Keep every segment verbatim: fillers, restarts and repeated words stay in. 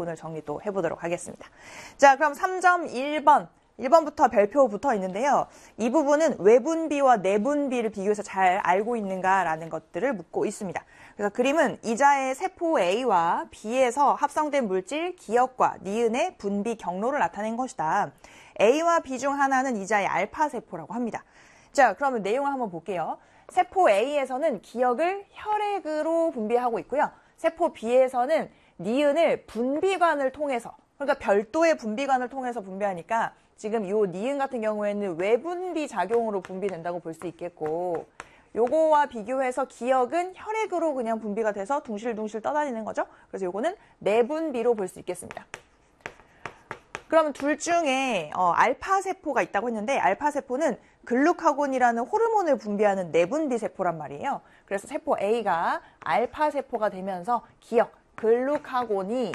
오늘 정리 또 해보도록 하겠습니다. 자, 그럼 삼 점 일 번. 일 번부터 별표 붙어 있는데요. 이 부분은 외분비와 내분비를 비교해서 잘 알고 있는가라는 것들을 묻고 있습니다. 그래서 그림은 이자의 세포 A와 B에서 합성된 물질 기역과 니은의 분비 경로를 나타낸 것이다. A와 B 중 하나는 이자의 알파 세포라고 합니다. 자, 그러면 내용을 한번 볼게요. 세포 A에서는 기역을 혈액으로 분비하고 있고요. 세포 B에서는 니은을 분비관을 통해서, 그러니까 별도의 분비관을 통해서 분비하니까 지금 이 니은 같은 경우에는 외분비 작용으로 분비된다고 볼 수 있겠고, 요거와 비교해서 기역은 혈액으로 그냥 분비가 돼서 둥실둥실 떠다니는 거죠. 그래서 요거는 내분비로 볼 수 있겠습니다. 그러면 둘 중에 어, 알파 세포가 있다고 했는데, 알파 세포는 글루카곤이라는 호르몬을 분비하는 내분비 세포란 말이에요. 그래서 세포 A가 알파 세포가 되면서 기역, 글루카곤이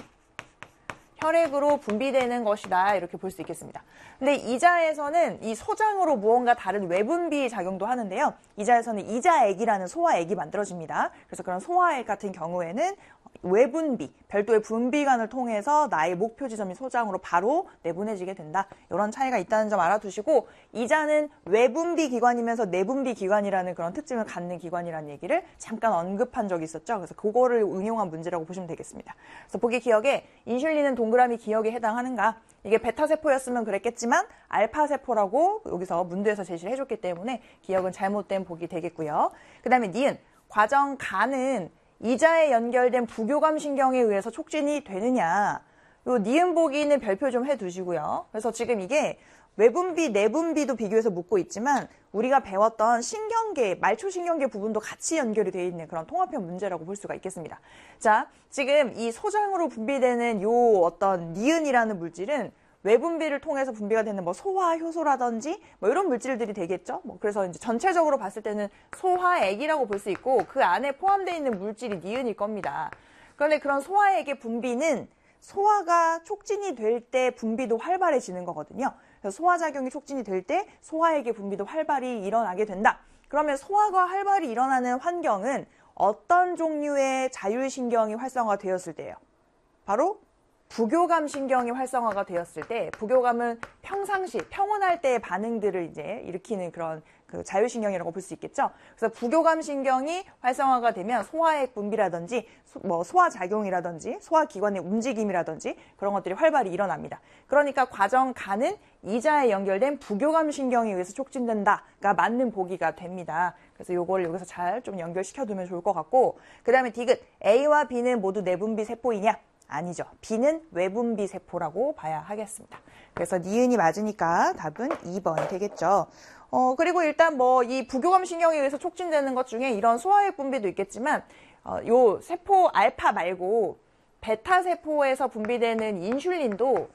혈액으로 분비되는 것이다, 이렇게 볼 수 있겠습니다. 근데 이자에서는 이 소장으로 무언가 다른 외분비 작용도 하는데요. 이자에서는 이자액이라는 소화액이 만들어집니다. 그래서 그런 소화액 같은 경우에는 외분비, 별도의 분비관을 통해서 나의 목표 지점인 소장으로 바로 내보내지게 된다. 이런 차이가 있다는 점 알아두시고, 이자는 외분비 기관이면서 내분비 기관이라는 그런 특징을 갖는 기관이라는 얘기를 잠깐 언급한 적이 있었죠. 그래서 그거를 응용한 문제라고 보시면 되겠습니다. 그래서 보기 기억에 인슐린은 동그라미 기억에 해당하는가? 이게 베타세포였으면 그랬겠지만 알파세포라고 여기서 문도에서 제시를 해줬기 때문에 기억은 잘못된 보기 되겠고요. 그 다음에 니은, 과정 가는 이자에 연결된 부교감 신경에 의해서 촉진이 되느냐. 요 니은 보기는 별표 좀 해두시고요. 그래서 지금 이게 외분비, 내분비도 비교해서 묻고 있지만 우리가 배웠던 신경계, 말초신경계 부분도 같이 연결이 되어 있는 그런 통합형 문제라고 볼 수가 있겠습니다. 자, 지금 이 소장으로 분비되는 요 어떤 니은이라는 물질은 외분비를 통해서 분비가 되는 뭐 소화 효소라든지 뭐 이런 물질들이 되겠죠. 뭐 그래서 이제 전체적으로 봤을 때는 소화액이라고 볼 수 있고, 그 안에 포함되어 있는 물질이 니은일 겁니다. 그런데 그런 소화액의 분비는 소화가 촉진이 될 때 분비도 활발해지는 거거든요. 그래서 소화작용이 촉진이 될 때 소화액의 분비도 활발히 일어나게 된다. 그러면 소화가 활발히 일어나는 환경은 어떤 종류의 자율신경이 활성화되었을 때예요? 바로 부교감 신경이 활성화가 되었을 때, 부교감은 평상시, 평온할 때의 반응들을 이제 일으키는 그런 그 자율신경이라고 볼 수 있겠죠. 그래서 부교감 신경이 활성화가 되면 소화액 분비라든지 소, 뭐 소화작용이라든지 소화기관의 움직임이라든지 그런 것들이 활발히 일어납니다. 그러니까 과정 가는 이자에 연결된 부교감 신경에 의해서 촉진된다가 맞는 보기가 됩니다. 그래서 요걸 여기서 잘 좀 연결시켜 두면 좋을 것 같고, 그 다음에 디귿, A와 B는 모두 내분비 세포이냐? 아니죠. B는 외분비 세포라고 봐야 하겠습니다. 그래서 니은이 맞으니까 답은 이 번이 되겠죠. 어, 그리고 일단 뭐 이 부교감 신경에 의해서 촉진되는 것 중에 이런 소화액 분비도 있겠지만, 어, 요 세포 알파 말고 베타 세포에서 분비되는 인슐린도,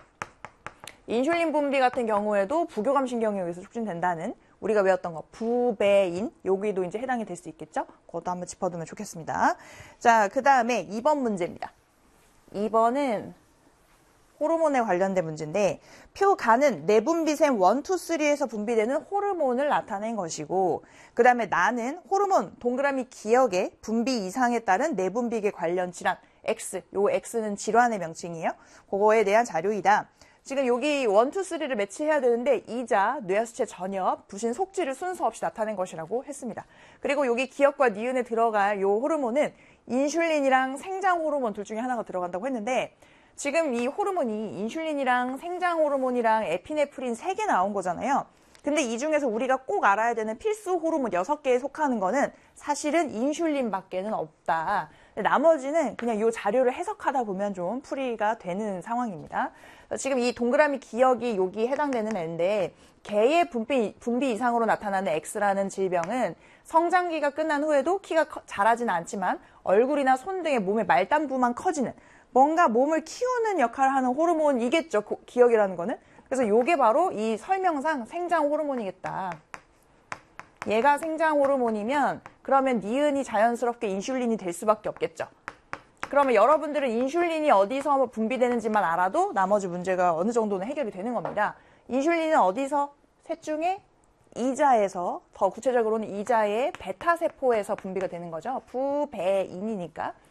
인슐린 분비 같은 경우에도 부교감 신경에 의해서 촉진된다는, 우리가 외웠던 거 부배인, 여기도 이제 해당이 될 수 있겠죠. 그것도 한번 짚어두면 좋겠습니다. 자, 그 다음에 이 번 문제입니다. 이 번은 호르몬에 관련된 문제인데, 표가는 내분비샘 일, 이, 삼에서 분비되는 호르몬을 나타낸 것이고, 그 다음에 나는 호르몬 동그라미 기역의 분비 이상에 따른 내분비계 관련 질환, X, 요 X는 질환의 명칭이에요. 그거에 대한 자료이다. 지금 여기 일, 이, 삼을 매치해야 되는데 이자, 뇌하수체 전엽, 부신 속지를 순서 없이 나타낸 것이라고 했습니다. 그리고 여기 기역과 니은에 들어갈 요 호르몬은 인슐린이랑 생장 호르몬 둘 중에 하나가 들어간다고 했는데, 지금 이 호르몬이 인슐린이랑 생장 호르몬이랑 에피네프린 세 개 나온 거잖아요. 근데 이 중에서 우리가 꼭 알아야 되는 필수 호르몬 여섯 개에 속하는 거는 사실은 인슐린밖에는 없다. 나머지는 그냥 이 자료를 해석하다 보면 좀 풀이가 되는 상황입니다. 지금 이 동그라미 기역이 여기 해당되는 애인데, 개의 분비, 분비 이상으로 나타나는 X라는 질병은 성장기가 끝난 후에도 키가 커, 자라지는 않지만 얼굴이나 손 등의 몸의 말단부만 커지는, 뭔가 몸을 키우는 역할을 하는 호르몬이겠죠, 기역이라는 거는. 그래서 요게 바로 이 설명상 생장 호르몬이겠다. 얘가 생장 호르몬이면 그러면 니은이 자연스럽게 인슐린이 될 수밖에 없겠죠. 그러면 여러분들은 인슐린이 어디서 분비되는지만 알아도 나머지 문제가 어느 정도는 해결이 되는 겁니다. 인슐린은 어디서? 셋 중에 이자에서, 더 구체적으로는 이자의 베타세포에서 분비가 되는 거죠. 부배인이니까.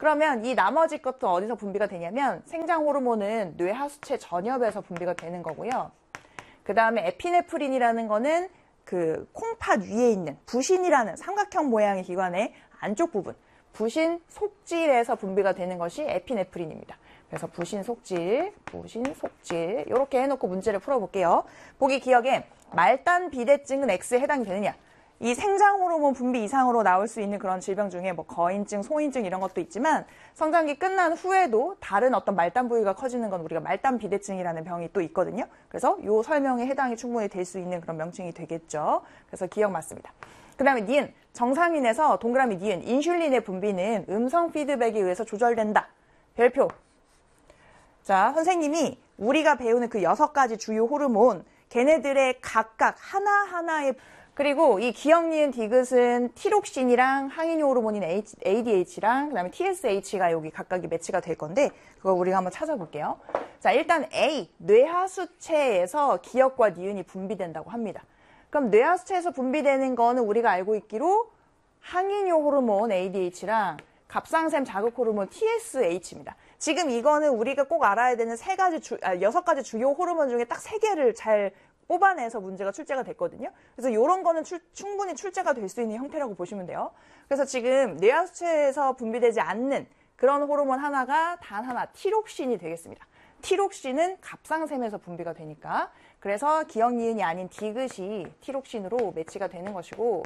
그러면 이 나머지 것도 어디서 분비가 되냐면 생장 호르몬은 뇌하수체 전엽에서 분비가 되는 거고요. 그 다음에 에피네프린이라는 거는 그 콩팥 위에 있는 부신이라는 삼각형 모양의 기관의 안쪽 부분, 부신 속질에서 분비가 되는 것이 에피네프린입니다. 그래서 부신 속질, 부신 속질 이렇게 해놓고 문제를 풀어볼게요. 보기 기억에 말단 비대증은 X에 해당이 되느냐? 이 생장 호르몬 분비 이상으로 나올 수 있는 그런 질병 중에 뭐 거인증, 소인증 이런 것도 있지만 성장기 끝난 후에도 다른 어떤 말단 부위가 커지는 건 우리가 말단 비대증이라는 병이 또 있거든요. 그래서 이 설명에 해당이 충분히 될 수 있는 그런 명칭이 되겠죠. 그래서 기억 맞습니다. 그 다음에 니은, 정상인에서 동그라미 니은, 인슐린의 분비는 음성 피드백에 의해서 조절된다. 별표. 자, 선생님이 우리가 배우는 그 여섯 가지 주요 호르몬, 걔네들의 각각 하나하나의 그리고 이 기억, 니은, 디귿은 티록신이랑 항인효 호르몬인 에이디에이치랑 그 다음에 티에스에이치가 여기 각각이 매치가 될 건데 그거 우리가 한번 찾아볼게요. 자, 일단 A, 뇌하수체에서 기억과 니은이 분비된다고 합니다. 그럼 뇌하수체에서 분비되는 거는 우리가 알고 있기로 항인효 호르몬 에이디에이치랑 갑상샘 자극 호르몬 티에스에이치입니다. 지금 이거는 우리가 꼭 알아야 되는 세 가지 주, 아, 여섯 가지 주요 호르몬 중에 딱 세 개를 잘 뽑아내서 문제가 출제가 됐거든요. 그래서 이런 거는 출, 충분히 출제가 될 수 있는 형태라고 보시면 돼요. 그래서 지금 뇌하수체에서 분비되지 않는 그런 호르몬 하나가 단 하나, 티록신이 되겠습니다. 티록신은 갑상샘에서 분비가 되니까 그래서 기억, 니은이 아닌 디귿이 티록신으로 매치가 되는 것이고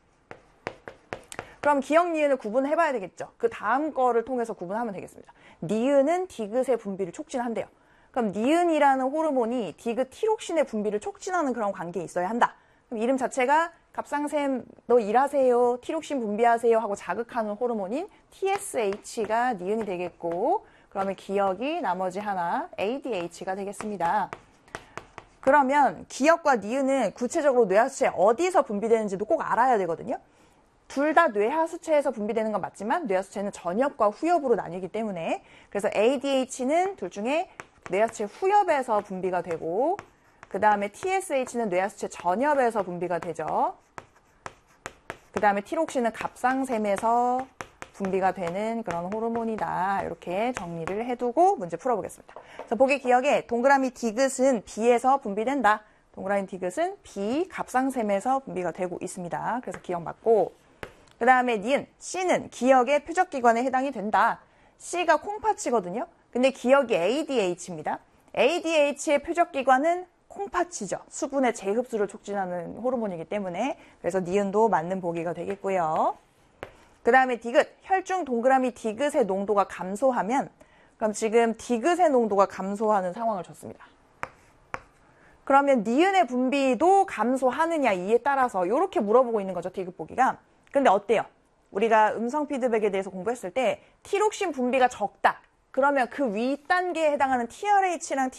그럼 기억, 니은을 구분해봐야 되겠죠. 그 다음 거를 통해서 구분하면 되겠습니다. 니은은 디귿의 분비를 촉진한대요. 그럼 니은이라는 호르몬이 디귿 티록신의 분비를 촉진하는 그런 관계에 있어야 한다. 그럼 이름 자체가 갑상샘 너 일하세요, 티록신 분비하세요 하고 자극하는 호르몬인 티에스에이치가 니은이 되겠고 그러면 기억이 나머지 하나 에이디에이치가 되겠습니다. 그러면 기억과 니은은 구체적으로 뇌하수체 어디서 분비되는지도 꼭 알아야 되거든요. 둘 다 뇌하수체에서 분비되는 건 맞지만 뇌하수체는 전엽과 후엽으로 나뉘기 때문에 그래서 에이디에이치는 둘 중에 뇌하수체 후엽에서 분비가 되고 그 다음에 티에스에이치는 뇌하수체 전엽에서 분비가 되죠. 그 다음에 티록신은 갑상샘에서 분비가 되는 그런 호르몬이다. 이렇게 정리를 해두고 문제 풀어보겠습니다. 자, 보기 기억에 동그라미 디귿은 B에서 분비된다. 동그라미 디귿은 B, 갑상샘에서 분비가 되고 있습니다. 그래서 기억 맞고 그 다음에 니은, C는 기억의 표적기관에 해당이 된다. C가 콩팥이거든요. 근데 기억이 에이디에이치입니다. 에이디에이치의 표적기관은 콩팥이죠. 수분의 재흡수를 촉진하는 호르몬이기 때문에 그래서 니은도 맞는 보기가 되겠고요. 그 다음에 디귿, 혈중 동그라미 디귿의 농도가 감소하면 그럼 지금 디귿의 농도가 감소하는 상황을 줬습니다. 그러면 니은의 분비도 감소하느냐 이에 따라서 이렇게 물어보고 있는 거죠. 디귿 보기가. 근데 어때요? 우리가 음성 피드백에 대해서 공부했을 때 티록신 분비가 적다. 그러면 그 윗단계에 해당하는 티알에이치랑